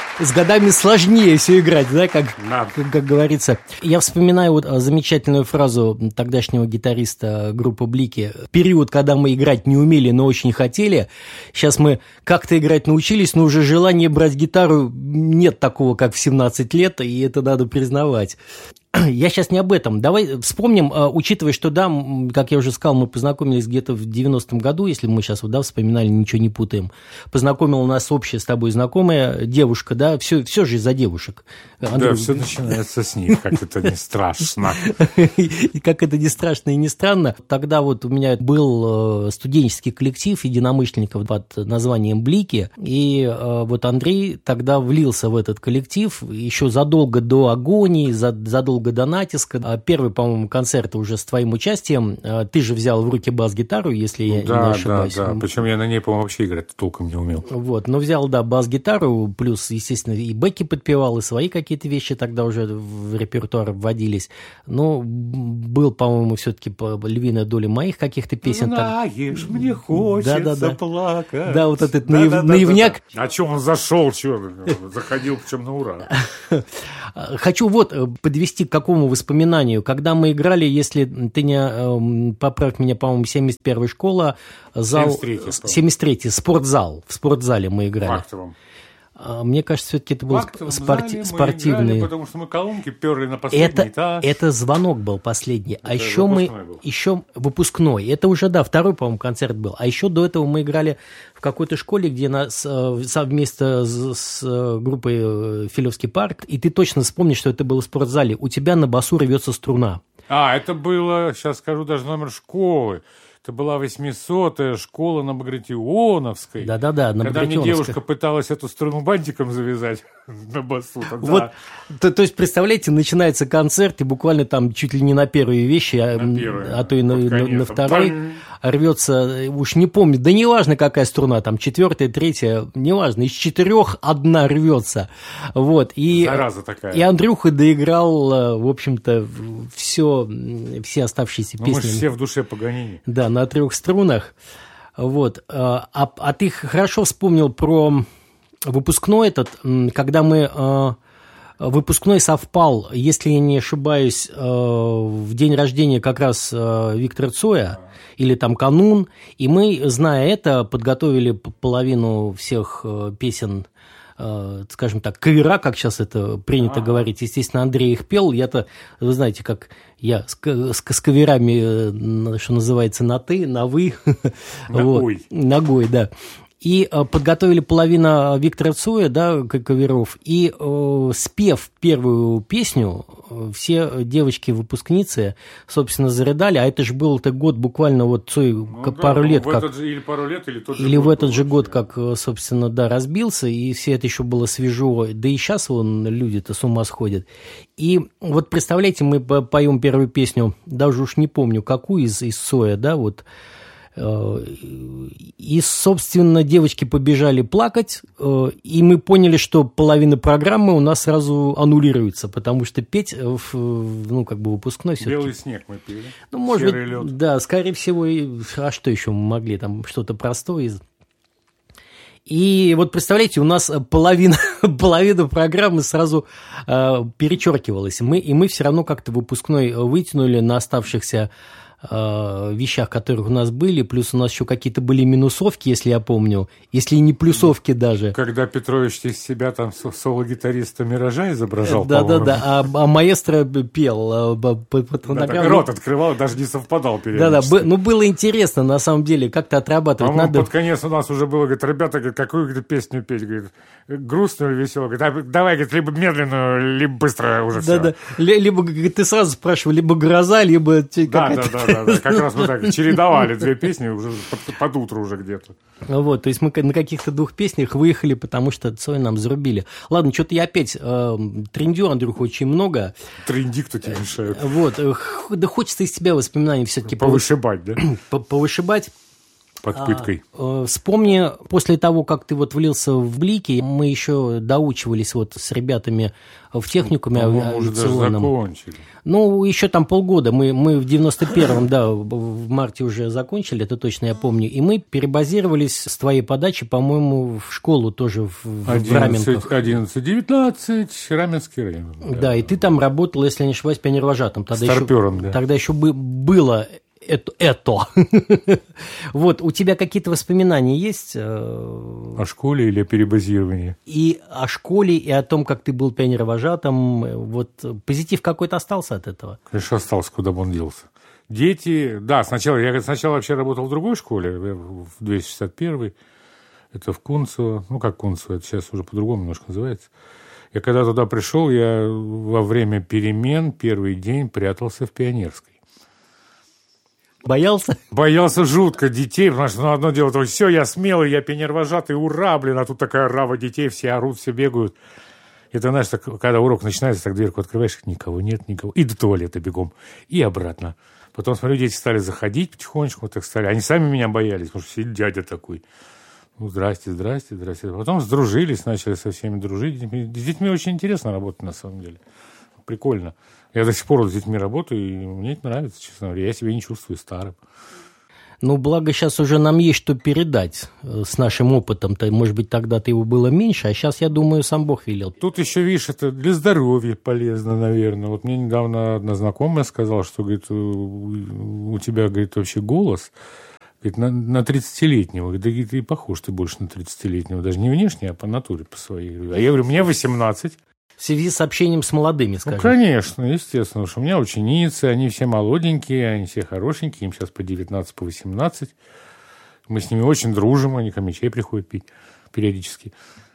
с годами сложнее все играть, да, как говорится. Я вспоминаю вот замечательную фразу тогдашнего гитариста группы «Блики». Период, когда мы играть не умели, но очень хотели. Сейчас мы как-то играть научились, но уже желания брать гитару нет такого, как в 17 лет, и это надо признавать. Я сейчас не об этом. Давай вспомним, учитывая, что, да, как я уже сказал, мы познакомились где-то в 90-м году, если мы сейчас, да, вспоминали, ничего не путаем. Познакомила нас общая с тобой знакомая девушка, да, все же из-за девушек. Андрей... Да, все начинается с них, как это не страшно. И как это не страшно и не странно. Тогда вот у меня был студенческий коллектив единомышленников под названием «Блики», и вот Андрей тогда влился в этот коллектив еще задолго до агонии, задолго до натиска. Первый, по-моему, концерт уже с твоим участием. Ты же взял в руки бас-гитару, если я не ошибаюсь. Да. Причем я на ней, по-моему, вообще играть толком не умел. Вот, но взял, да, бас-гитару, плюс, естественно, и бэки подпевал, и свои какие-то вещи тогда уже в репертуар вводились. Но был, по-моему, все-таки львиная доля моих каких-то песен. Знаешь, мне хочется плакать. Да, вот этот наивняк. А что он зашел, заходил, причем на ура. Хочу вот подвести к какому воспоминанию. Когда мы играли, если ты не поправь меня, по-моему, 71-я школа, зал... 73-й, спортзал. В спортзале мы играли. В актовом. Мне кажется, все-таки это был спортивный. Играли, потому что мы колонки перли на последний этаж. Это звонок был последний. А еще выпускной. Это уже, да, второй, по-моему, концерт был. А еще до этого мы играли в какой-то школе, где нас совместно с группой «Филевский парк». И ты точно вспомнишь, что это было в спортзале. У тебя на басу рвется струна. Это было, сейчас скажу даже номер школы. Это была 800-я школа на Багратионовской. Да-да-да, на Когда мне девушка пыталась эту струну бантиком завязать на басу. Вот, то есть, представляете, начинается концерт, и буквально там чуть ли не на первые вещи, а то и на второй рвется, уж не помню, да неважно, какая струна, там 4-я, 3-я, неважно, из 4 одна рвется. Вот, зараза такая. И Андрюха доиграл, в общем-то, все оставшиеся песни. Мы же все в душе Паганини. Да, на 3 струнах. Вот. А ты хорошо вспомнил про выпускной этот, когда мы... Выпускной совпал, если я не ошибаюсь, в день рождения как раз Виктора Цоя, или там канун, и мы, зная это, подготовили половину всех песен, скажем так, кавера, как сейчас это принято говорить. Естественно, Андрей их пел. Я-то, вы знаете, как я с каверами, что называется, на «ты», на «вы». Ногой. Ногой, да. И подготовили половину Виктора Цоя, да, каверов, и спев первую песню, все девочки-выпускницы, собственно, зарыдали, а это же был-то год буквально вот Цой пару лет как... Или пару лет, или тот же или год. В этот же год, как, собственно, да, разбился, и все это еще было свежо, да и сейчас вон люди-то с ума сходят. И вот представляете, мы поем первую песню, даже уж не помню, какую из Цоя, да, вот... И, собственно, девочки побежали плакать, и мы поняли, что половина программы у нас сразу аннулируется, потому что петь, ну, как бы выпускной все-таки... «Белый снег» мы пели, ну, может «Серый быть, лед». Да, скорее всего, а что еще мы могли, там что-то простое. И вот, представляете, у нас половина программы сразу перечеркивалась, и мы все равно как-то выпускной вытянули на оставшихся вещах, которые у нас были, плюс у нас еще какие-то были минусовки, если я помню, если и не плюсовки даже. Когда Петрович из себя там соло-гитариста «Миража» изображал, да, а маэстро пел. Так рот открывал, даже не совпадал периодически. Да, ну было интересно, на самом деле, как-то отрабатывать. По-моему, под конец у нас уже было, говорит, ребята, какую песню петь, говорит, грустную или веселую? Говорит, давай, говорит, либо медленную, либо быстро уже все. Да, либо ты сразу спрашивал, либо «Гроза», либо... Да, как раз мы так чередовали 2 песни уже под утро уже где-то. Вот, то есть мы на каких-то 2 песнях выехали, потому что Цой нам зарубили. Ладно, что-то я опять трендю, Андрюха, очень много. Тренди, кто тебе мешает. Вот, да хочется из тебя воспоминаний все-таки... Повышибать, да? Повышибать. под пыткой. Вспомни, после того, как ты вот влился в Блики, мы еще доучивались вот с ребятами в техникуме авиационном. Уже даже закончили. Ну, еще там полгода. Мы в 91-м, да, в марте уже закончили, это точно я помню. И мы перебазировались с твоей подачи, по-моему, в школу тоже в Раменках. 11-19, Раменский район. Да, и ты там работал, если не ошибаюсь, пионервожатым. Старпером, да. Тогда еще было это. Вот, у тебя какие-то воспоминания есть? О школе или о перебазировании? И о школе, и о том, как ты был пионеровожатым. Вот позитив какой-то остался от этого? Конечно, остался, куда бы он делся. Дети, да, я сначала вообще работал в другой школе, в 261-й, это в Кунцево, ну как Кунцево, это сейчас уже по-другому немножко называется. Я когда туда пришел, я во время перемен первый день прятался в Пионерской. Боялся? Боялся жутко детей, потому что одно дело, то все, я смелый, я пионервожатый, ура, блин, а тут такая рава детей, все орут, все бегают. И ты знаешь, так, когда урок начинается, так дверку открываешь, никого нет, никого. И до туалета бегом, и обратно. Потом, смотрю, дети стали заходить потихонечку, вот так стали. Они сами меня боялись, потому что сидит дядя такой. Ну, здрасте. Потом сдружились, начали со всеми дружить. С детьми очень интересно работать, на самом деле. Прикольно. Я до сих пор с детьми работаю, и мне это нравится, честно говоря. Я себя не чувствую старым. Ну, благо, сейчас уже нам есть что передать с нашим опытом-то. Может быть, тогда-то его было меньше, а сейчас, я думаю, сам Бог велел. Тут еще, видишь, это для здоровья полезно, наверное. Вот мне недавно одна знакомая сказала, что, говорит, у тебя, говорит, вообще голос, говорит, на 30-летнего. Да, говорит, и похож ты больше на 30-летнего. Даже не внешне, а по натуре, по своей. А я говорю, мне 18. В связи с общением с молодыми, скажем. Ну, конечно, естественно, потому что у меня ученицы, они все молоденькие, они все хорошенькие, им сейчас по 19, по 18. Мы с ними очень дружим, они ко мне чай приходят пить периодически.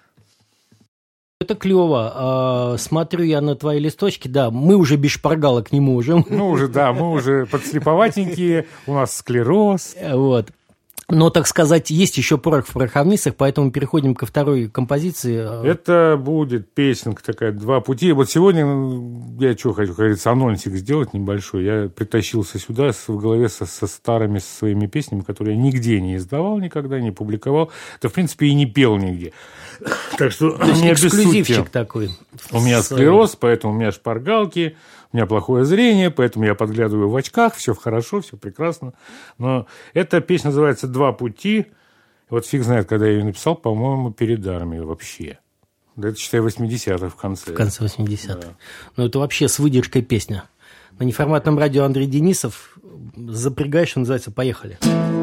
Это клево. Смотрю я на твои листочки, да, мы уже без шпаргалок не можем. Ну, уже, да, мы уже подслеповатенькие, у нас склероз. Вот. Но, так сказать, есть еще порох в пороховницах, поэтому переходим ко второй композиции. Это будет песенка такая «Два пути». Вот сегодня я что хочу, как говорится, анонсик сделать небольшой. Я притащился сюда в голове со старыми своими песнями, которые я нигде не издавал никогда, не публиковал. Да, в принципе, и не пел нигде. Так что не эксклюзивчик такой. У меня склероз, поэтому у меня шпаргалки. У меня плохое зрение, поэтому я подглядываю в очках, все хорошо, все прекрасно. Но эта песня называется «Два пути». Вот фиг знает, когда я ее написал, по-моему, перед армией вообще. Да это, считай, 80-х в конце. В конце 80-х. Да. Ну, это вообще с выдержкой песня. На неформатном радио Андрей Денисов. Запрягай, что называется, поехали.